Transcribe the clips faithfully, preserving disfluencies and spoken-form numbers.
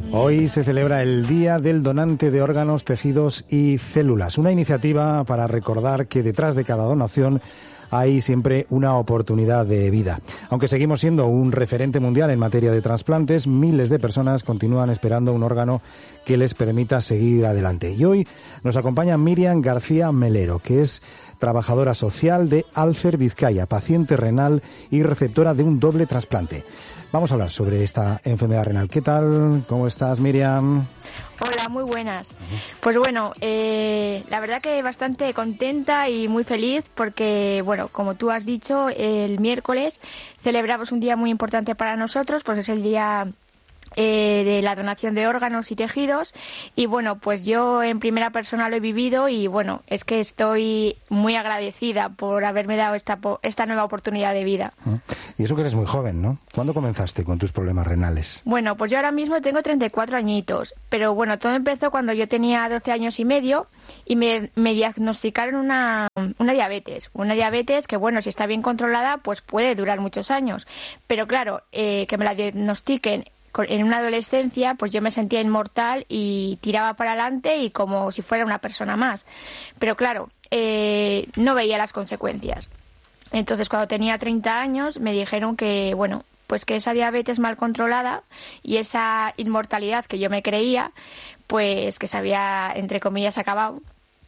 Hoy se celebra el Día del Donante de Órganos, Tejidos y Células, una iniciativa para recordar que detrás de cada donación hay siempre una oportunidad de vida. Aunque seguimos siendo un referente mundial en materia de trasplantes, miles de personas continúan esperando un órgano que les permita seguir adelante. Y hoy nos acompaña Miriam García Melero, que es trabajadora social de Alfer Vizcaya, paciente renal y receptora de un doble trasplante. Vamos a hablar sobre esta enfermedad renal. ¿Qué tal? ¿Cómo estás, Miriam? Hola, muy buenas. Pues bueno, eh, la verdad que bastante contenta y muy feliz porque, bueno, como tú has dicho, el miércoles celebramos un día muy importante para nosotros, pues es el día eh, de la donación de órganos y tejidos. Y bueno, pues yo en primera persona lo he vivido y bueno, es que estoy muy agradecida por haberme dado esta, esta nueva oportunidad de vida. Y eso que eres muy joven, ¿no? ¿Cuándo comenzaste con tus problemas renales? Bueno, pues yo ahora mismo tengo treinta y cuatro añitos, pero bueno, todo empezó cuando yo tenía doce años y medio y me, me diagnosticaron una, una diabetes. Una diabetes que, bueno, si está bien controlada, pues puede durar muchos años. Pero claro, eh, que me la diagnostiquen en una adolescencia, pues yo me sentía inmortal y tiraba para adelante y como si fuera una persona más. Pero claro, eh, no veía las consecuencias. Entonces, cuando tenía treinta años, me dijeron que, bueno, pues que esa diabetes mal controlada y esa inmortalidad que yo me creía, pues que se había, entre comillas, acabado.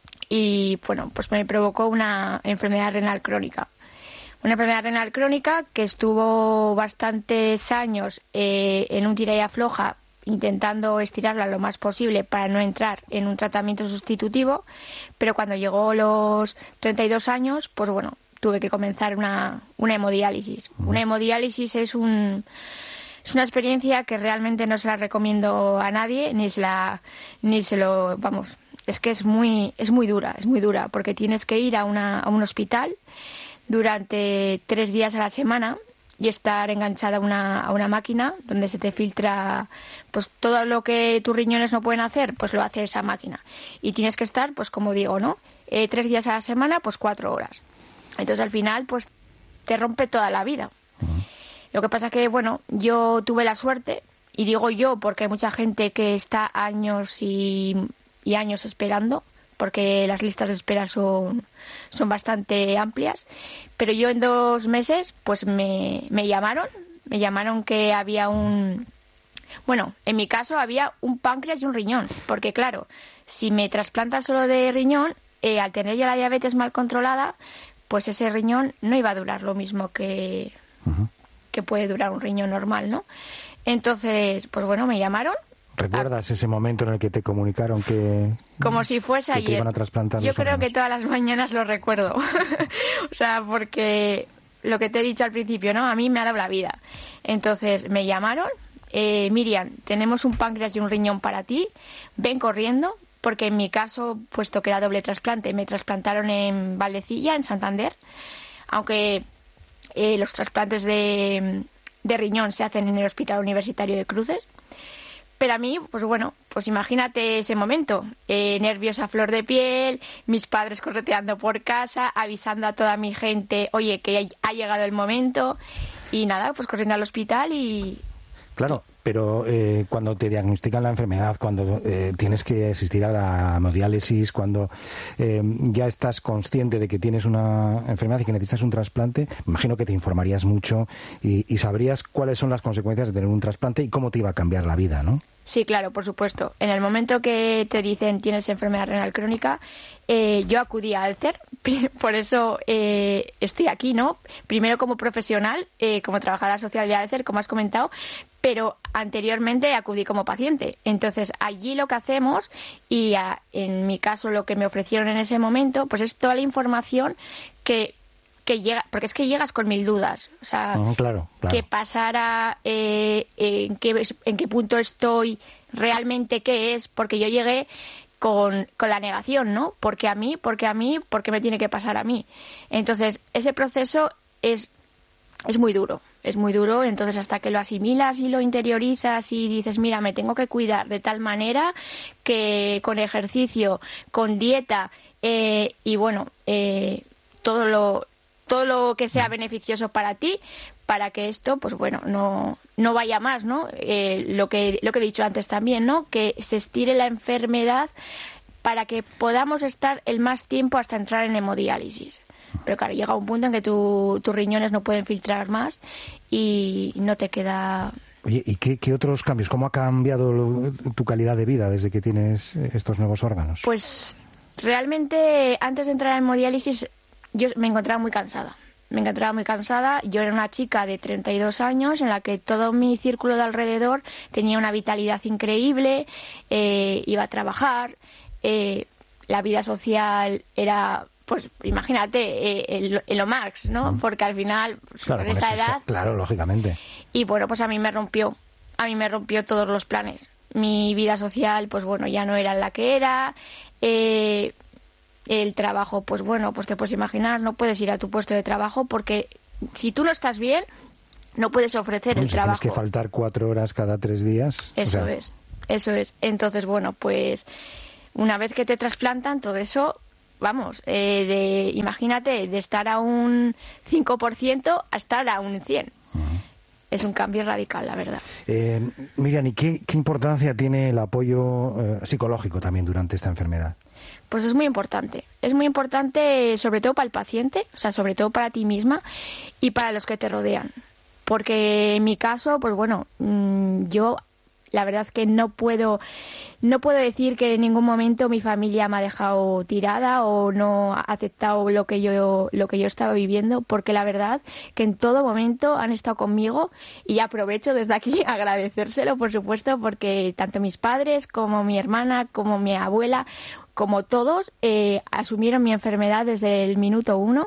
Y, bueno, pues me provocó una enfermedad renal crónica. Una enfermedad renal crónica que estuvo bastantes años eh, en un tira y afloja, intentando estirarla lo más posible para no entrar en un tratamiento sustitutivo. Pero cuando llegó los treinta y dos años, pues bueno, tuve que comenzar una, una hemodiálisis. Una hemodiálisis es un es una experiencia que realmente no se la recomiendo a nadie, ni se la ni se lo vamos, es que es muy es muy dura, es muy dura, porque tienes que ir a una a un hospital durante tres días a la semana y estar enganchada a una a una máquina donde se te filtra pues todo lo que tus riñones no pueden hacer, pues lo hace esa máquina. Y tienes que estar, pues como digo, ¿no? Eh, tres días a la semana, pues cuatro horas. Entonces, al final, pues, te rompe toda la vida. Uh-huh. Lo que pasa que, bueno, yo tuve la suerte, y digo yo porque hay mucha gente que está años y, y años esperando, porque las listas de espera son, son bastante amplias, pero yo en dos meses, pues, me, me llamaron, me llamaron que había un... Bueno, en mi caso había un páncreas y un riñón, porque, claro, si me trasplantan solo de riñón, eh, al tener ya la diabetes mal controlada, pues ese riñón no iba a durar lo mismo que, uh-huh. que puede durar un riñón normal, ¿no? Entonces, pues bueno, me llamaron. ¿Recuerdas a... ese momento en el que te comunicaron que... Como si fuese que ayer. Te iban a trasplantar Yo creo órganos? Que todas las mañanas lo recuerdo. O sea, porque lo que te he dicho al principio, ¿no? A mí me ha dado la vida. Entonces, me llamaron. Eh, Miriam, tenemos un páncreas y un riñón para ti. Ven corriendo. Porque en mi caso, puesto que era doble trasplante, me trasplantaron en Valdecilla, en Santander, aunque eh, los trasplantes de, de riñón se hacen en el Hospital Universitario de Cruces. Pero a mí, pues bueno, pues imagínate ese momento, eh, nervios a flor de piel, mis padres correteando por casa, avisando a toda mi gente, oye, que ha llegado el momento, y nada, pues corriendo al hospital y... Claro. Pero eh, cuando te diagnostican la enfermedad, cuando eh, tienes que asistir a la hemodiálisis, cuando eh, ya estás consciente de que tienes una enfermedad y que necesitas un trasplante, me imagino que te informarías mucho y, y sabrías cuáles son las consecuencias de tener un trasplante y cómo te iba a cambiar la vida, ¿no? Sí, claro, por supuesto. En el momento que te dicen tienes enfermedad renal crónica, eh, yo acudí a Alfer, por eso eh, estoy aquí, ¿no? Primero como profesional, eh, como trabajadora social de Alfer, como has comentado, pero anteriormente acudí como paciente. Entonces, allí lo que hacemos, y a, en mi caso lo que me ofrecieron en ese momento, pues es toda la información que... que llega, porque es que llegas con mil dudas, o sea, oh, claro, claro. qué pasará, eh, en qué en qué punto estoy, realmente qué es, porque yo llegué con, con la negación, ¿no? Porque a mí, porque a mí, porque me tiene que pasar a mí. Entonces, ese proceso es es muy duro, es muy duro, entonces hasta que lo asimilas y lo interiorizas y dices, mira, me tengo que cuidar de tal manera que con ejercicio, con dieta eh, y bueno, eh, todo lo todo lo que sea beneficioso para ti, para que esto, pues bueno, no, no vaya más, ¿no? Eh, lo que, lo que he dicho antes también, ¿no? Que se estire la enfermedad para que podamos estar el más tiempo hasta entrar en hemodiálisis. Pero claro, llega un punto en que tu, tus riñones no pueden filtrar más y no te queda... Oye, ¿y qué, qué otros cambios? ¿Cómo ha cambiado lo, tu calidad de vida desde que tienes estos nuevos órganos? Pues realmente antes de entrar en hemodiálisis yo me encontraba muy cansada. Me encontraba muy cansada. Yo era una chica de treinta y dos años en la que todo mi círculo de alrededor tenía una vitalidad increíble, eh, iba a trabajar, eh, la vida social era... Pues imagínate, eh, el, el lo max, ¿no? Porque al final, pues, claro, con esa edad... Claro, lógicamente. Y bueno, pues a mí me rompió, a mí me rompió todos los planes. Mi vida social, pues bueno, ya no era la que era. Eh, el trabajo, pues bueno, pues te puedes imaginar, no puedes ir a tu puesto de trabajo porque si tú no estás bien, no puedes ofrecer Bueno, el si trabajo. Tienes que faltar cuatro horas cada tres días. Eso o sea... es, eso es. Entonces, bueno, pues una vez que te trasplantan, todo eso... Vamos, eh, de, imagínate, de estar a un cinco por ciento a estar a un cien por ciento. Uh-huh. Es un cambio radical, la verdad. Eh, Miriam, ¿y qué, qué importancia tiene el apoyo eh, psicológico también durante esta enfermedad? Pues es muy importante. Es muy importante sobre todo para el paciente, o sea, sobre todo para ti misma y para los que te rodean. Porque en mi caso, pues bueno, mmm, yo... La verdad es que no puedo, no puedo decir que en ningún momento mi familia me ha dejado tirada o no ha aceptado lo que yo, lo que yo estaba viviendo, porque la verdad que en todo momento han estado conmigo y aprovecho desde aquí agradecérselo, por supuesto, porque tanto mis padres como mi hermana, como mi abuela, como todos, eh, asumieron mi enfermedad desde el minuto uno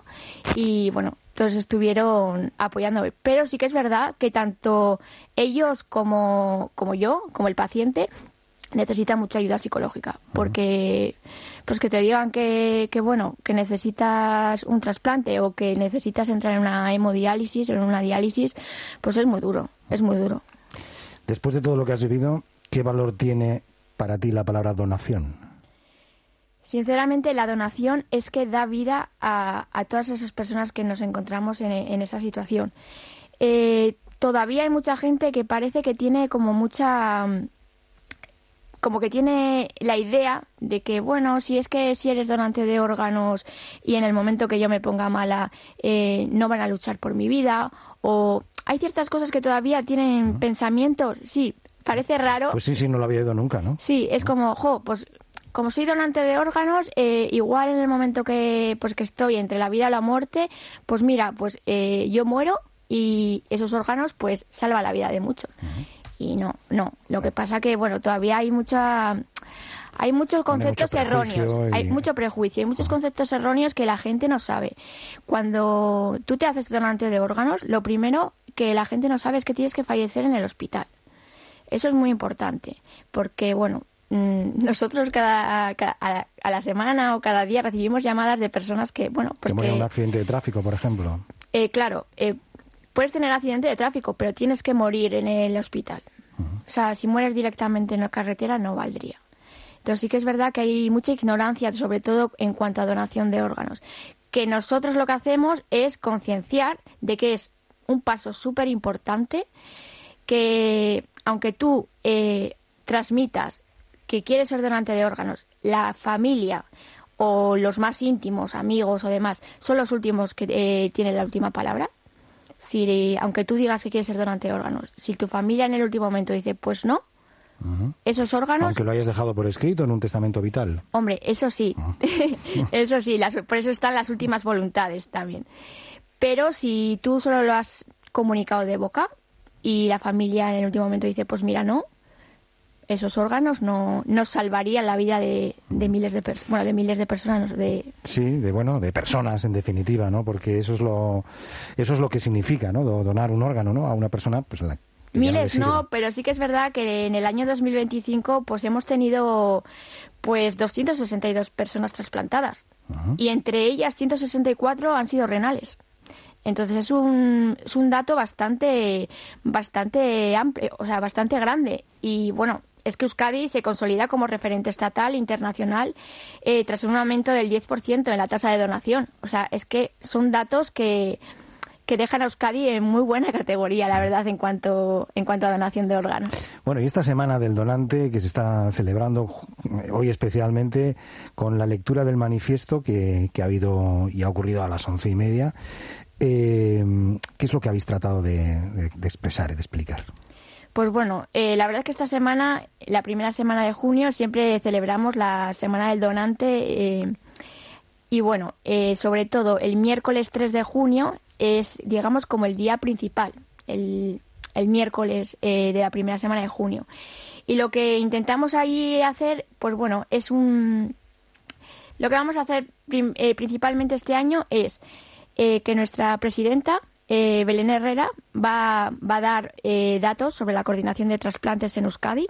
y bueno, todos estuvieron apoyándome. Pero sí que es verdad que tanto ellos como, como yo, como el paciente, necesitan mucha ayuda psicológica. Porque pues que te digan que, que bueno, que necesitas un trasplante o que necesitas entrar en una hemodiálisis o en una diálisis, pues es muy duro, es muy duro. Después de todo lo que has vivido, ¿qué valor tiene para ti la palabra donación? Sinceramente, la donación es que da vida a, a todas esas personas que nos encontramos en, en esa situación. Eh, todavía hay mucha gente que parece que tiene como mucha... como que tiene la idea de que, bueno, si es que si eres donante de órganos y en el momento que yo me ponga mala eh, no van a luchar por mi vida, o hay ciertas cosas que todavía tienen uh-huh. pensamientos, sí, parece raro. Pues sí, sí, no lo había oído nunca, ¿no? Sí, es como, jo, pues... Como soy donante de órganos, eh, igual en el momento que pues que estoy entre la vida y la muerte, pues mira, pues eh, yo muero y esos órganos pues salvan la vida de muchos. Uh-huh. Y no, no. Lo que pasa que, bueno, todavía hay mucha... Hay muchos conceptos mucho erróneos, y... hay mucho prejuicio, hay muchos uh-huh. conceptos erróneos que la gente no sabe. Cuando tú te haces donante de órganos, lo primero que la gente no sabe es que tienes que fallecer en el hospital. Eso es muy importante, porque, bueno... Nosotros cada, cada a, la, a la semana o cada día recibimos llamadas de personas que, bueno, pues que... que un accidente de tráfico, por ejemplo. Eh, claro, eh, puedes tener accidente de tráfico, pero tienes que morir en el hospital. Uh-huh. O sea, si mueres directamente en la carretera no valdría. Entonces sí que es verdad que hay mucha ignorancia, sobre todo en cuanto a donación de órganos. Que nosotros lo que hacemos es concienciar de que es un paso súper importante, que aunque tú eh, transmitas que quiere ser donante de órganos, la familia o los más íntimos, amigos o demás, son los últimos que eh, tienen la última palabra. Si, aunque tú digas que quieres ser donante de órganos, si tu familia en el último momento dice, pues no, uh-huh. esos órganos... Aunque lo hayas dejado por escrito en un testamento vital. Hombre, eso sí, uh-huh. eso sí, las, por eso están las últimas voluntades también. Pero si tú solo lo has comunicado de boca y la familia en el último momento dice, pues mira, no, esos órganos no, no salvarían la vida de, de miles de personas, bueno, de miles de personas, de sí, de bueno, de personas en definitiva, ¿no? Porque eso es lo, eso es lo que significa, ¿no? Donar un órgano, ¿no? A una persona, pues la que miles no, no, pero sí que es verdad que en el año dos mil veinticinco, pues hemos tenido, pues doscientas sesenta y dos personas trasplantadas uh-huh. y entre ellas ciento sesenta y cuatro han sido renales. Entonces es un, es un dato bastante, bastante amplio, o sea, bastante grande y bueno. Es que Euskadi se consolida como referente estatal, internacional, eh, tras un aumento del diez por ciento en la tasa de donación. O sea, es que son datos que, que dejan a Euskadi en muy buena categoría, la verdad, en cuanto en cuanto a donación de órganos. Bueno, y esta semana del donante que se está celebrando hoy especialmente con la lectura del manifiesto que, que ha habido y ha ocurrido a las once y media, eh, ¿qué es lo que habéis tratado de, de, de expresar y de explicar? Pues bueno, eh, la verdad es que esta semana, la primera semana de junio, siempre celebramos la Semana del Donante eh, y bueno, eh, sobre todo el miércoles tres de junio es, digamos, como el día principal, el, el miércoles eh, de la primera semana de junio. Y lo que intentamos ahí hacer, pues bueno, es un... Lo que vamos a hacer prim, eh, principalmente este año es eh, que nuestra presidenta, eh, Belén Herrera, va, va a dar eh, datos sobre la coordinación de trasplantes en Euskadi.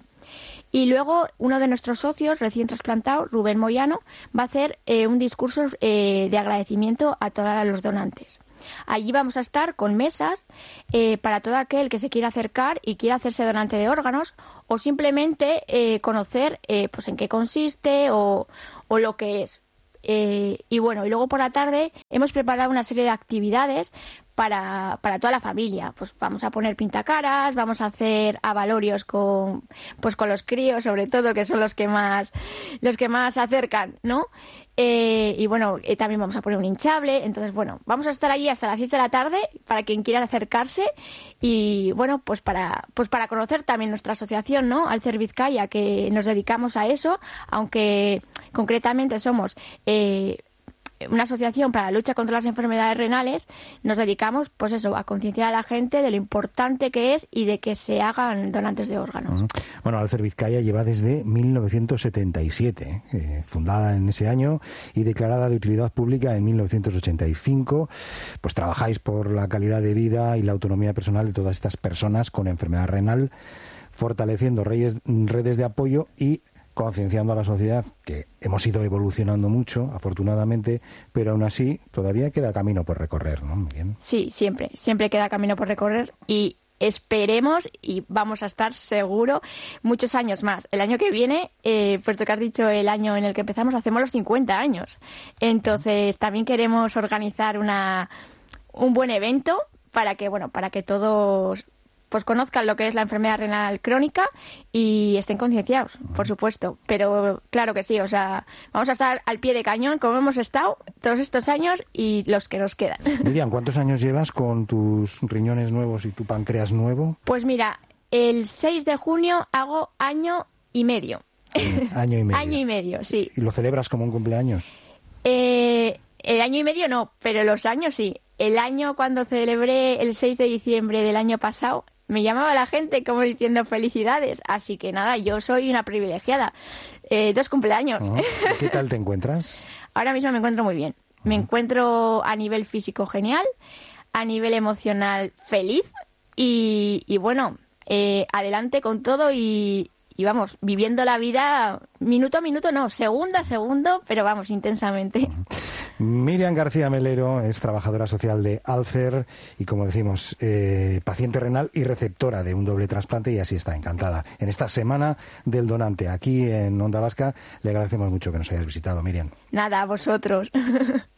Y luego uno de nuestros socios recién trasplantado, Rubén Moyano, va a hacer eh, un discurso eh, de agradecimiento a todos los donantes. Allí vamos a estar con mesas eh, para todo aquel que se quiera acercar y quiera hacerse donante de órganos o simplemente eh, conocer eh, pues en qué consiste o, o lo que es. Eh, y bueno, y luego por la tarde hemos preparado una serie de actividades para, para toda la familia. Pues vamos a poner pintacaras, vamos a hacer avalorios con, pues con los críos, sobre todo, que son los que más, los que más se acercan, ¿no? Eh, y bueno, eh, también vamos a poner un hinchable. Entonces, bueno, vamos a estar allí hasta las seis de la tarde para quien quiera acercarse y, bueno, pues para pues para conocer también nuestra asociación, ¿no? Alcer Vizcaya, que nos dedicamos a eso, aunque concretamente somos eh, una asociación para la lucha contra las enfermedades renales. Nos dedicamos, pues eso, a concienciar a la gente de lo importante que es y de que se hagan donantes de órganos. Uh-huh. Bueno, Alcer Vizcaya lleva desde mil novecientos setenta y siete, eh, fundada en ese año y declarada de utilidad pública en mil novecientos ochenta y cinco. Pues trabajáis por la calidad de vida y la autonomía personal de todas estas personas con enfermedad renal, fortaleciendo redes, redes de apoyo y concienciando a la sociedad, que hemos ido evolucionando mucho, afortunadamente, pero aún así todavía queda camino por recorrer, ¿no? Bien. Sí, siempre, siempre queda camino por recorrer y esperemos y vamos a estar seguro muchos años más. El año que viene, eh, puesto que has dicho el año en el que empezamos, hacemos los cincuenta años. Entonces también queremos organizar una un buen evento para que, bueno, para que todos pues conozcan lo que es la enfermedad renal crónica y estén concienciados, por supuesto. Pero claro que sí, o sea, vamos a estar al pie de cañón como hemos estado todos estos años y los que nos quedan. Miriam, ¿cuántos años llevas con tus riñones nuevos y tu páncreas nuevo? Pues mira, el seis de junio hago año y medio. Sí, año y medio. Año y medio, sí. ¿Y lo celebras como un cumpleaños? Eh, el año y medio no, pero los años sí. El año cuando celebré el seis de diciembre del año pasado, me llamaba la gente como diciendo felicidades, así que nada, yo soy una privilegiada. Eh, dos cumpleaños. Uh-huh. ¿Qué tal te encuentras? Ahora mismo me encuentro muy bien. Uh-huh. Me encuentro a nivel físico genial, a nivel emocional feliz y, y bueno, eh, adelante con todo y, y vamos, viviendo la vida minuto a minuto, no, segundo a segundo, pero vamos, intensamente. Uh-huh. Miriam García Melero es trabajadora social de Alcer y, como decimos, eh, paciente renal y receptora de un doble trasplante, y así está, encantada. En esta semana del donante, aquí en Onda Vasca, le agradecemos mucho que nos hayas visitado, Miriam. Nada, a vosotros.